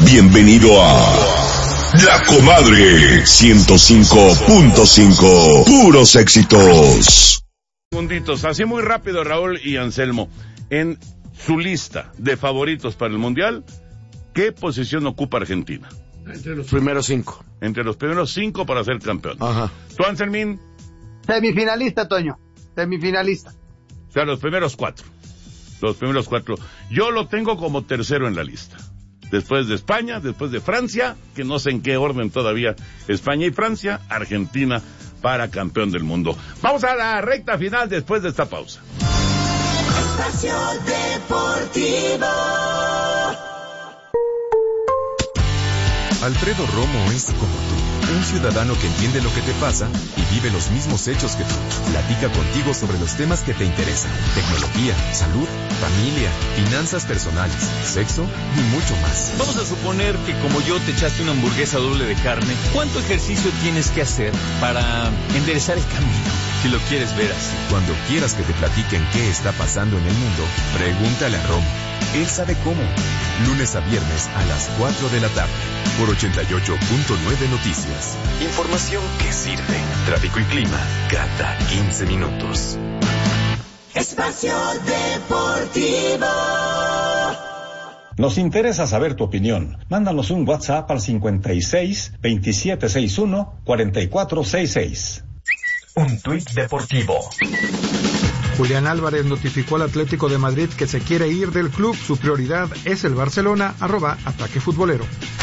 Bienvenido a La Comadre 105.5. Puros éxitos. Segunditos, así muy rápido, Raúl y Anselmo. En su lista de favoritos para el Mundial, ¿qué posición ocupa Argentina? Entre los primeros 5. Entre los primeros 5 para ser campeón. Ajá. ¿Tú, Anselmín? Semifinalista, Toño. Semifinalista. O sea, los primeros 4. Los primeros 4. Yo lo tengo como tercero en la lista. Después de España, después de Francia, que no sé en qué orden todavía, España y Francia, Argentina para campeón del mundo. Vamos a la recta final después de esta pausa. Espacio Deportivo. Alfredo Romo es como tú, un ciudadano que entiende lo que te pasa y vive los mismos hechos que tú. Platica contigo sobre los temas que te interesan: tecnología, salud, familia, finanzas personales, sexo y mucho más. Vamos a suponer que como yo te echaste una hamburguesa doble de carne. ¿Cuánto ejercicio tienes que hacer para enderezar el camino? Si lo quieres ver así. Cuando quieras que te platiquen qué está pasando en el mundo, pregúntale a Romo. Él sabe cómo. Lunes a viernes a las 4 de la tarde. Por 88.9 Noticias. Información que sirve. Tráfico y clima cada 15 minutos. Espacio Deportivo. Nos interesa saber tu opinión. Mándanos un WhatsApp al 56 2761 4466. Un tuit deportivo. Julián Álvarez notificó al Atlético de Madrid que se quiere ir del club. Su prioridad es el Barcelona. @Ataque Futbolero.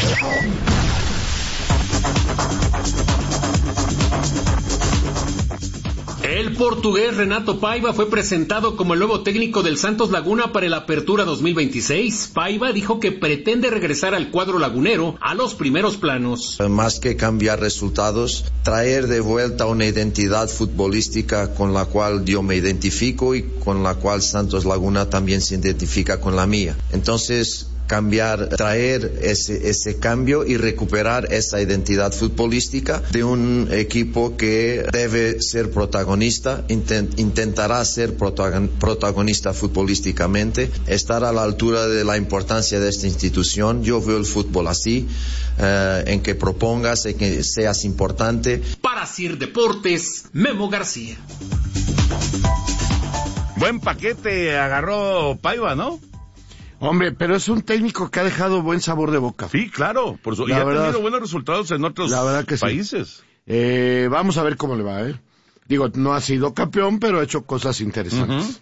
El portugués Renato Paiva fue presentado como el nuevo técnico del Santos Laguna para el Apertura 2026. Paiva dijo que pretende regresar al cuadro lagunero a los primeros planos. Más que cambiar resultados, traer de vuelta una identidad futbolística con la cual yo me identifico y con la cual Santos Laguna también se identifica con la mía. Entonces, traer ese cambio y recuperar esa identidad futbolística de un equipo que debe ser protagonista, intentará ser protagonista futbolísticamente, estar a la altura de la importancia de esta institución. Yo veo el fútbol así, en que propongas, en que seas importante. Para CIR Deportes, Memo García. Buen paquete agarró Paiva, ¿no? Hombre, pero es un técnico que ha dejado buen sabor de boca. Sí, claro, y ha tenido buenos resultados en otros países. Sí. Vamos a ver cómo le va, ¿eh? Digo, no ha sido campeón, pero ha hecho cosas interesantes.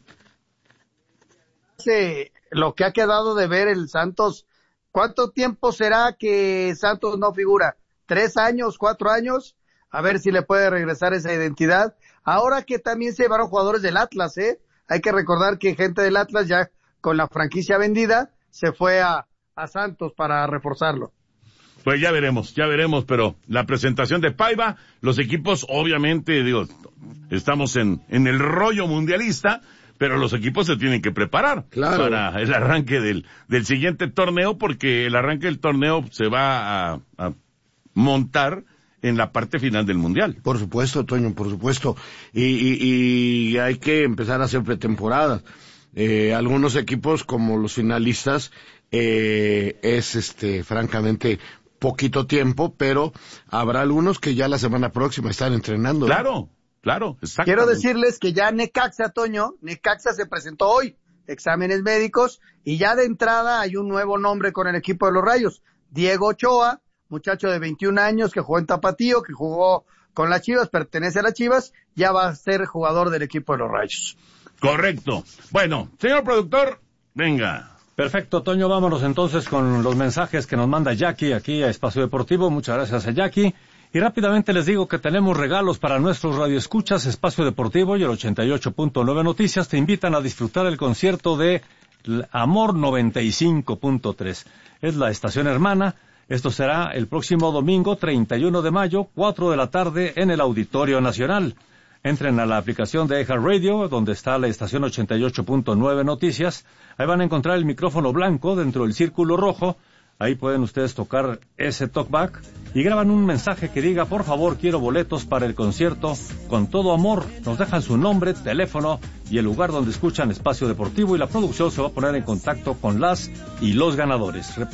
Lo que ha quedado de ver el Santos, ¿cuánto tiempo será que Santos no figura? ¿3 años, 4 años? A ver si le puede regresar esa identidad. Ahora que también se llevaron jugadores del Atlas, hay que recordar que gente del Atlas ya con la franquicia vendida, se fue a Santos para reforzarlo. Pues ya veremos, pero la presentación de Paiva, los equipos, obviamente, estamos en el rollo mundialista, pero los equipos se tienen que preparar para el arranque del siguiente torneo, porque el arranque del torneo se va a montar en la parte final del Mundial. Por supuesto, Toño, por supuesto. Y hay que empezar a hacer pretemporadas. Algunos equipos como los finalistas es francamente poquito tiempo, pero habrá algunos que ya la semana próxima están entrenando. Claro, exacto. Quiero decirles que ya Necaxa se presentó hoy, exámenes médicos, y ya de entrada hay un nuevo nombre con el equipo de los Rayos. Diego Ochoa, muchacho de 21 años que jugó en Tapatío, que jugó con las Chivas, pertenece a las Chivas, ya va a ser jugador del equipo de los Rayos. Correcto. Bueno, señor productor, venga. Perfecto, Toño, vámonos entonces con los mensajes que nos manda Jackie aquí a Espacio Deportivo. Muchas gracias a Jackie. Y rápidamente les digo que tenemos regalos para nuestros radioescuchas. Espacio Deportivo y el 88.9 Noticias te invitan a disfrutar el concierto de Amor 95.3. Es la estación hermana. Esto será el próximo domingo 31 de mayo, 4 de la tarde en el Auditorio Nacional. Entren a la aplicación de iHeartRadio, donde está la estación 88.9 Noticias. Ahí van a encontrar el micrófono blanco dentro del círculo rojo. Ahí pueden ustedes tocar ese talkback y graban un mensaje que diga: por favor, quiero boletos para el concierto con todo amor. Nos dejan su nombre, teléfono y el lugar donde escuchan Espacio Deportivo, y la producción se va a poner en contacto con las y los ganadores.